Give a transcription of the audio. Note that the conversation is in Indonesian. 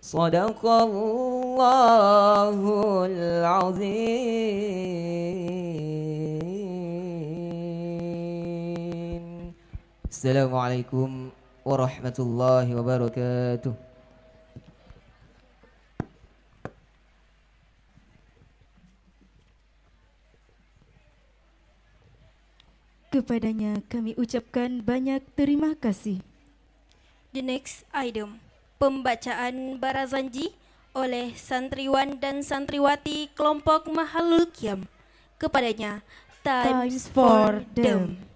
Sadaqallahul azim. Assalamualaikum warahmatullahi wabarakatuh. Kepadanya kami ucapkan banyak terima kasih. The next item, pembacaan Barazanji oleh santriwan dan santriwati kelompok Mahalul Qiyam. Kepadanya, times for them.